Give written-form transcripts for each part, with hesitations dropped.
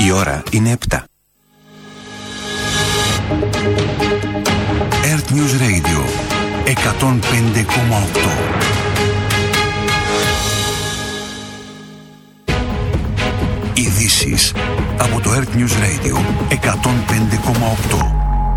Η ώρα είναι 7. Earth News Radio 105,8. Ειδήσεις από το Earth News Radio 105,8.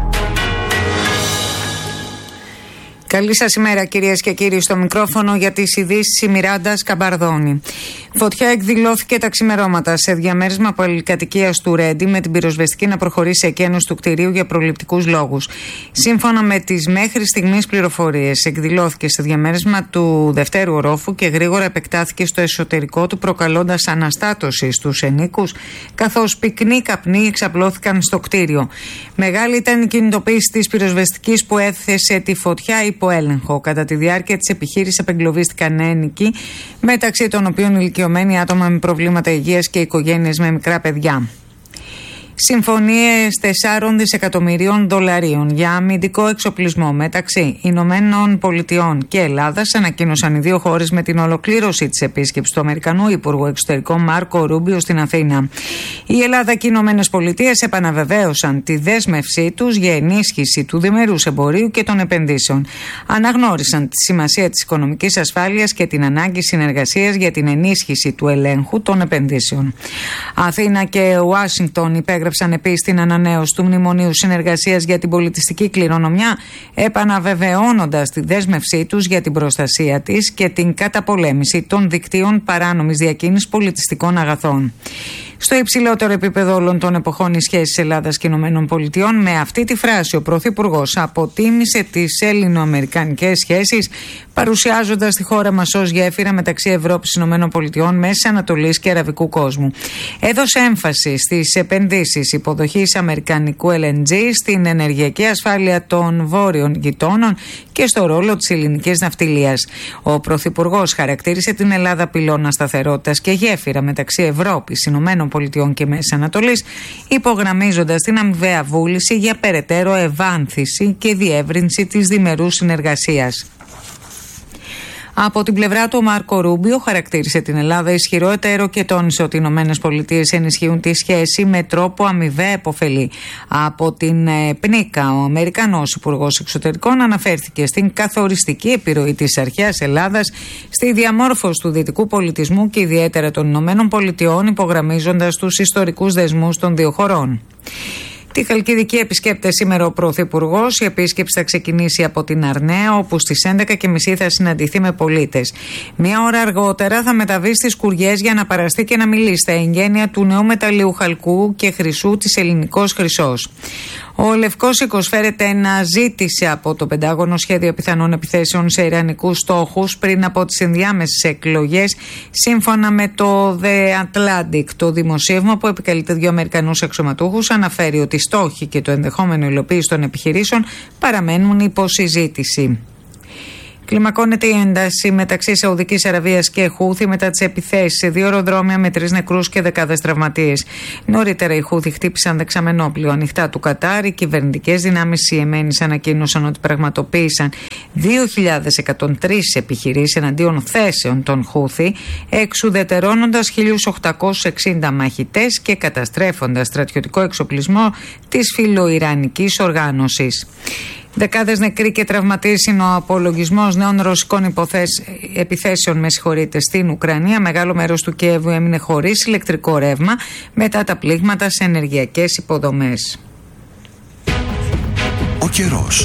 Καλή σας ημέρα κυρίες και κύριοι, στο μικρόφωνο για τις ειδήσεις η Μιράντα Καμπαρδόνη. Φωτιά εκδηλώθηκε τα ξημερώματα σε διαμέρισμα πολυκατοικίας του Ρέντι με την πυροσβεστική να προχωρήσει σε εκένωση του κτηρίου για προληπτικούς λόγους. Σύμφωνα με τις μέχρι στιγμής πληροφορίες, εκδηλώθηκε σε διαμέρισμα του δευτέρου ορόφου και γρήγορα επεκτάθηκε στο εσωτερικό του, προκαλώντας αναστάτωση στους ενίκους, καθώς πυκνοί καπνοί εξαπλώθηκαν στο κτίριο. Μεγάλη ήταν η κινητοποίηση της πυροσβεστικής που έθεσε τη φωτιά υπό έλεγχο. Κατά τη διάρκεια της επιχείρησης απεγκλωβίστηκαν ένικοι, μεταξύ των οποίων ηλικιωμένοι, άτομα με προβλήματα υγείας και οικογένειες με μικρά παιδιά. Συμφωνίες 4 δισεκατομμυρίων δολαρίων για αμυντικό εξοπλισμό μεταξύ Ηνωμένων Πολιτειών και Ελλάδας ανακοίνωσαν οι δύο χώρες με την ολοκλήρωση της επίσκεψης του Αμερικανού Υπουργού Εξωτερικών Μάρκο Ρούμπιο στην Αθήνα. Η Ελλάδα και οι Ηνωμένες Πολιτείες επαναβεβαίωσαν τη δέσμευσή τους για ενίσχυση του διμερούς εμπορίου και των επενδύσεων. Αναγνώρισαν τη σημασία της οικονομικής ασφάλειας και την ανάγκη συνεργασίας για την ενίσχυση του ελέγχου των επενδύσεων. Αθήνα και Ουάσιγκτον υπέγραψαν επίσης την ανανέωση του Μνημονίου Συνεργασίας για την Πολιτιστική Κληρονομιά, επαναβεβαιώνοντας τη δέσμευσή τους για την προστασία της και την καταπολέμηση των δικτύων παράνομης διακίνησης πολιτιστικών αγαθών. Στο υψηλότερο επίπεδο όλων των εποχών οι σχέσεις Ελλάδας και Ηνωμένων Πολιτειών. Με αυτή τη φράση ο Πρωθυπουργός αποτίμησε τις ελληνο-αμερικανικές σχέσεις, παρουσιάζοντας τη χώρα μας ως γέφυρα μεταξύ Ευρώπης και Ηνωμένων Πολιτειών, Μέσης Ανατολής και Αραβικού κόσμου. Έδωσε έμφαση στις επενδύσεις υποδοχής αμερικανικού LNG, στην ενεργειακή ασφάλεια των βόρειων γειτόνων και στο ρόλο της ελληνικής ναυτιλίας. Ο Πρωθυπουργός χαρακτήρισε την Ελλάδα πυλώνα σταθερότητας και γέφυρα μεταξύ Ευρώπης, Ηνωμένων Πολιτειών και Μέσης Ανατολής, υπογραμμίζοντας την αμοιβαία βούληση για περαιτέρω ευάνθηση και διεύρυνση της διμερούς συνεργασίας. Από την πλευρά του, ο Μάρκο Ρούμπιο χαρακτήρισε την Ελλάδα ισχυρό εταίρο και τόνισε ότι οι Ηνωμένες Πολιτείες ενισχύουν τη σχέση με τρόπο αμοιβαία επωφελή. Από την ΠΝΙΚΑ, ο Αμερικανός Υπουργός Εξωτερικών αναφέρθηκε στην καθοριστική επιρροή της αρχαίας Ελλάδας στη διαμόρφωση του δυτικού πολιτισμού και ιδιαίτερα των Ηνωμένων Πολιτειών, υπογραμμίζοντας τους ιστορικούς δεσμούς των δύο χωρών. Τη Χαλκιδική επισκέπτεται σήμερα ο Πρωθυπουργός. Η επίσκεψη θα ξεκινήσει από την Αρναία, όπου στις 11.30 θα συναντηθεί με πολίτες. Μία ώρα αργότερα θα μεταβεί στις Κουριές για να παραστεί και να μιλήσει στα εγγένεια του νέου μεταλλίου χαλκού και χρυσού της Ελληνικός Χρυσός. Ο Λευκός Οίκος φέρεται να ζήτησε από το Πεντάγωνο σχέδιο πιθανών επιθέσεων σε ιρανικούς στόχους πριν από τις ενδιάμεσες εκλογές, σύμφωνα με το The Atlantic. Το δημοσίευμα, που επικαλείται δύο Αμερικανούς αξιωματούχους, αναφέρει ότι οι στόχοι και το ενδεχόμενο υλοποίηση των επιχειρήσεων παραμένουν υπό συζήτηση. Κλιμακώνεται η ένταση μεταξύ Σαουδικής Αραβίας και Χούθη μετά τις επιθέσεις σε δύο αεροδρόμια με 3 νεκρούς και δεκάδες τραυματίες. Νωρίτερα οι Χούθη χτύπησαν δεξαμενόπλοιο ανοιχτά του Κατάρ. Οι κυβερνητικές δυνάμεις Ιεμένης ανακοίνωσαν ότι πραγματοποίησαν 2.103 επιχειρήσεις εναντίον θέσεων των Χούθη, εξουδετερώνοντας 1.860 μαχητές και καταστρέφοντας στρατιωτικό εξοπλισμό της φιλοϊρανικής οργάνωσης. Δεκάδες νεκροί και τραυματίες είναι ο απολογισμός νέων ρωσικών επιθέσεων στην Ουκρανία. Μεγάλο μέρος του Κιέβου έμεινε χωρίς ηλεκτρικό ρεύμα μετά τα πλήγματα σε ενεργειακές υποδομές. Ο καιρός.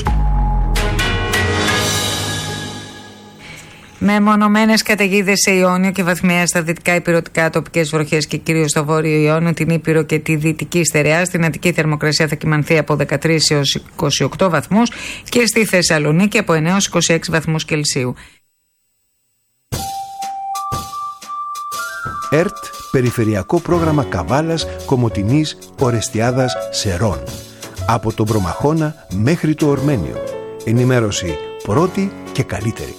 Με μονομένες καταιγίδες σε Ιόνιο και βαθμιαία στα δυτικά ηπειρωτικά, τοπικές βροχές και κυρίως στο βόρειο Ιόνιο, την Ήπειρο και τη Δυτική Στερεά. Στην Αττική θερμοκρασία θα κυμανθεί από 13 έως 28 βαθμούς και στη Θεσσαλονίκη από 9 έως 26 βαθμούς Κελσίου. ΕΡΤ, Περιφερειακό Πρόγραμμα Καβάλας, Κομοτηνής, Ορεστιάδας, Σερών. Από τον Προμαχώνα μέχρι το Ορμένιο. Ενημέρωση πρώτη και καλύτερη.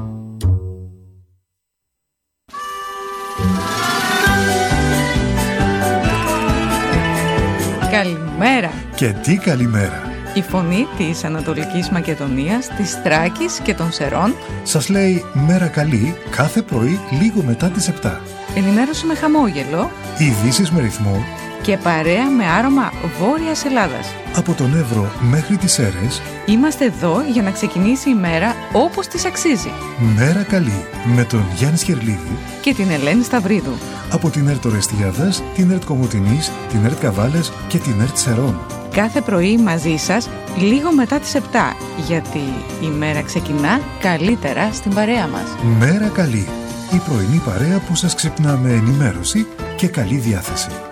Καλημέρα. Και τι καλημέρα. Η φωνή της Ανατολικής Μακεδονίας, της Θράκης και των Σερών σας λέει μέρα καλή κάθε πρωί λίγο μετά τις 7. Ενημέρωση με χαμόγελο, ειδήσεις με ρυθμό και παρέα με άρωμα Βόρειας Ελλάδας. Από τον Εύρο μέχρι τις Σέρρες. Είμαστε εδώ για να ξεκινήσει η μέρα όπως της αξίζει. Μέρα καλή με τον Γιάννη Σκερλίδη και την Ελένη Σταυρίδου. Από την ΕΡΤ Ορεστιάδας, την ΕΡΤ Κομοτηνής, την ΕΡΤ Καβάλας και την ΕΡΤ Σερών. Κάθε πρωί μαζί σας, λίγο μετά τις 7, γιατί η μέρα ξεκινά καλύτερα στην παρέα μας. Μέρα καλή, η πρωινή παρέα που σας ξυπνά με ενημέρωση και καλή διάθεση.